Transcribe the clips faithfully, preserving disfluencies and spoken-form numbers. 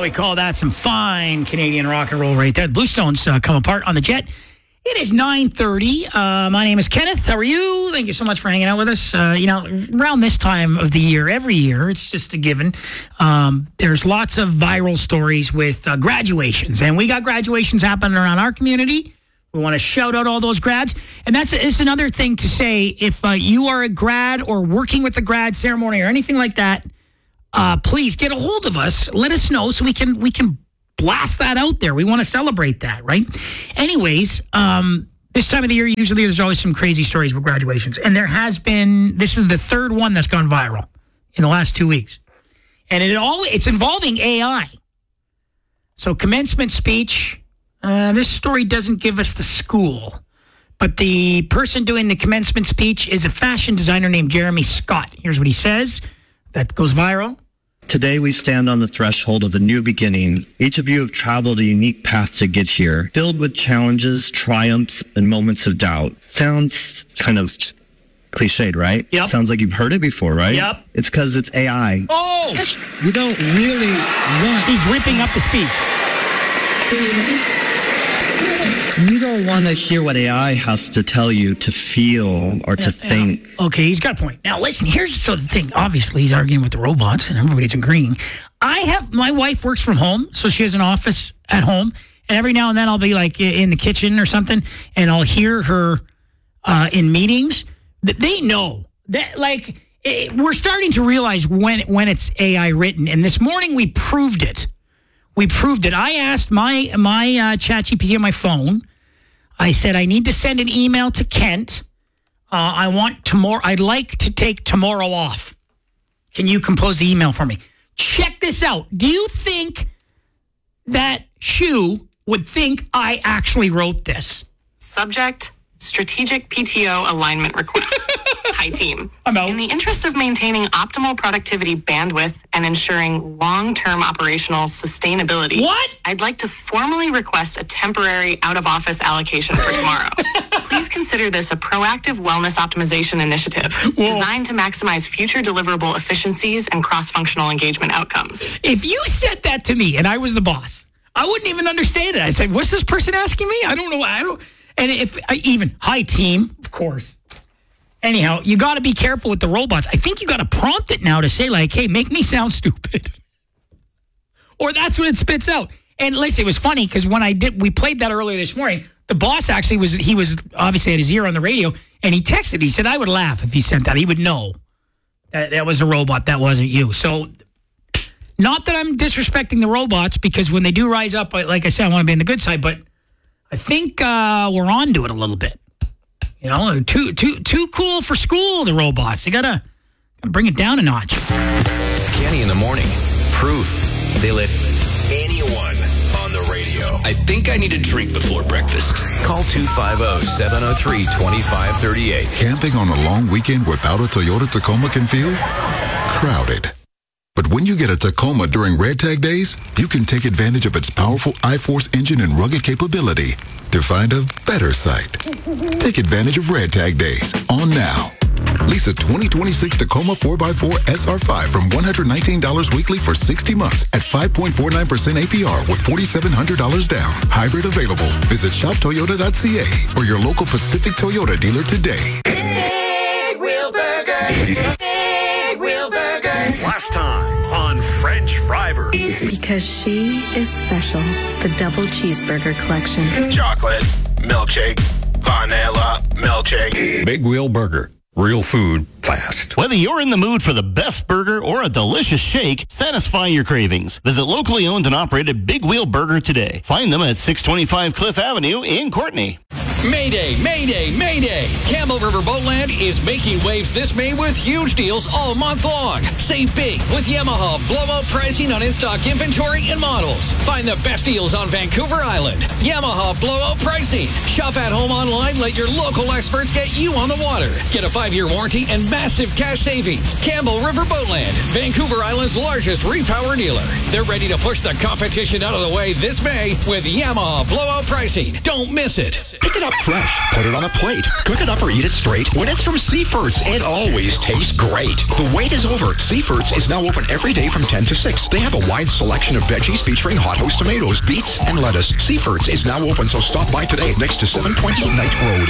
boy, call that some fine Canadian rock and roll right there. The Bluestones uh, come apart on the jet. It is nine thirty. Uh, my name is Kenneth. How are you? Thank you so much for hanging out with us. Uh, you know, around this time of the year, every year, it's just a given. Um, there's lots of viral stories with uh, graduations, and we got graduations happening around our community. We want to shout out all those grads. And that's it's another thing to say, if uh, you are a grad or working with the grad ceremony or anything like that, uh, please get a hold of us. Let us know so we can we can blast that out there. We want to celebrate that, right? Anyways, um, this time of the year, usually there's always some crazy stories with graduations. And there has been, this is the third one that's gone viral in the last two weeks. And it all it's involving A I. So commencement speech, uh, this story doesn't give us the school. But the person doing the commencement speech is a fashion designer named Jeremy Scott. Here's what he says. That goes viral. Today we stand on the threshold of a new beginning. Each of you have traveled a unique path to get here, filled with challenges, triumphs, and moments of doubt. Sounds kind of cliched, right? Yep. Sounds like you've heard it before, right? Yep. It's because it's A I. Oh! You don't really want... He's ripping up the speech. You don't want to hear what A I has to tell you to feel or to yeah, think. Yeah. Okay, he's got a point. Now, listen, here's so the thing. Obviously, he's arguing with the robots, and everybody's agreeing. I have, my wife works from home, so she has an office at home, and every now and then I'll be like in the kitchen or something, and I'll hear her uh, in meetings. They know that, like, it, we're starting to realize when when it's A I written, and this morning we proved it. We proved it. I asked my my uh, ChatGPT on my phone. I said, I need to send an email to Kent. Uh, I want tomorrow. I'd like to take tomorrow off. Can you compose the email for me? Check this out. Do you think that Shu would think I actually wrote this? Subject, strategic P T O alignment request. Hi, team. I'm out. In the interest of maintaining optimal productivity bandwidth and ensuring long-term operational sustainability, what? I'd like to formally request a temporary out-of-office allocation for tomorrow. Please consider this a proactive wellness optimization initiative Whoa. designed to maximize future deliverable efficiencies and cross-functional engagement outcomes. If you said that to me and I was the boss, I wouldn't even understand it. I'd say, what's this person asking me? I don't know. I don't. And if I even, hi, team, of course. Anyhow, you got to be careful with the robots. I think you got to prompt it now to say, like, hey, make me sound stupid. Or that's what it spits out. And listen, it was funny because when I did, we played that earlier this morning. The boss actually was, he was obviously at his ear on the radio, and he texted. He said, I would laugh if you sent that. He would know that that was a robot, that wasn't you. So, not that I'm disrespecting the robots, because when they do rise up, like I said, I want to be on the good side, but I think uh, we're on to it a little bit. You know, they're too too too cool for school, the robots. They gotta, gotta bring it down a notch. Kenny in the morning. Proof they let anyone on the radio. I think I need a drink before breakfast. Call two five zero, seven zero three, two five three eight. Camping on a long weekend without a Toyota Tacoma can feel crowded. But when you get a Tacoma during Red Tag Days, you can take advantage of its powerful iForce engine and rugged capability to find a better site. Take advantage of Red Tag Days on now. Lease a twenty twenty-six Tacoma four by four S R five from one hundred nineteen dollars weekly for sixty months at five point four nine percent A P R with four thousand seven hundred dollars down. Hybrid available. Visit shop toyota dot c a or your local Pacific Toyota dealer today. Big Wheel Burger. Big Wheel Burger. Last time on French Fry Burger. Because she is special. The double cheeseburger collection. Chocolate, milkshake, vanilla, milkshake. Big Wheel Burger. Real food fast. Whether you're in the mood for the best burger or a delicious shake, satisfy your cravings. Visit locally owned and operated Big Wheel Burger today. Find them at six twenty-five Cliff Avenue in Courtney. Mayday, Mayday, Mayday! Campbell River Boatland is making waves this May with huge deals all month long. Save big with Yamaha blowout pricing on in-stock inventory and models. Find the best deals on Vancouver Island. Yamaha blowout pricing. Shop at home online. Let your local experts get you on the water. Get a five-year warranty and massive cash savings. Campbell River Boatland, Vancouver Island's largest repower dealer. They're ready to push the competition out of the way this May with Yamaha blowout pricing. Don't miss it. Pick it up Fresh, put it on a plate. Cook it up or eat it straight. When it's from Seafoods, it always tastes great. The wait is over. Seafoods is now open every day from ten to six. They have a wide selection of veggies featuring hothouse tomatoes, beets, and lettuce. Seafoods is now open, so stop by today next to seven twenty Knight Road.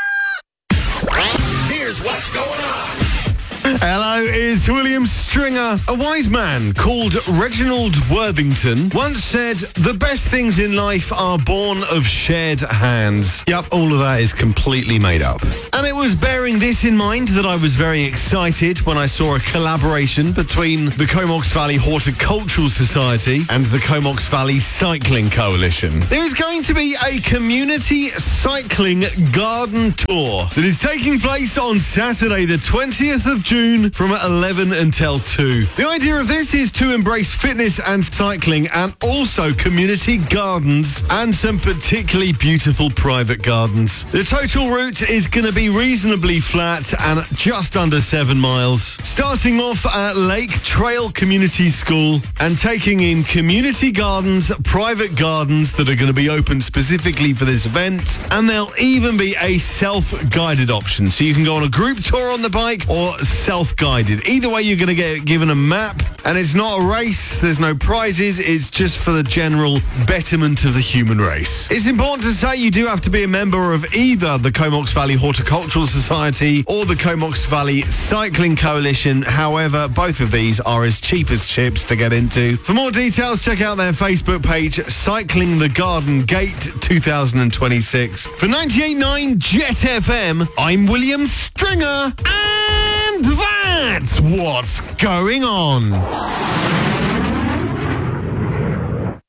Here's what's going on. Hello, it's William Stringer. A wise man called Reginald Worthington once said, the best things in life are born of shared hands. Yep, all of that is completely made up. And it was bearing this in mind that I was very excited when I saw a collaboration between the Comox Valley Horticultural Society and the Comox Valley Cycling Coalition. There is going to be a community cycling garden tour that is taking place on Saturday the twentieth of June from eleven until two. The idea of this is to embrace fitness and cycling and also community gardens and some particularly beautiful private gardens. The total route is going to be reasonably flat and just under seven miles. Starting off at Lake Trail Community School and taking in community gardens, private gardens that are going to be open specifically for this event, and there'll even be a self-guided option. So you can go on a group tour on the bike or self-guided. Either way, you're going to get given a map, and it's not a race. There's no prizes. It's just for the general betterment of the human race. It's important to say you do have to be a member of either the Comox Valley Horticultural Society or the Comox Valley Cycling Coalition. However, both of these are as cheap as chips to get into. For more details, check out their Facebook page, Cycling the Garden Gate two thousand twenty-six. For ninety-eight point nine Jet F M, I'm William Stringer, and that's what's going on.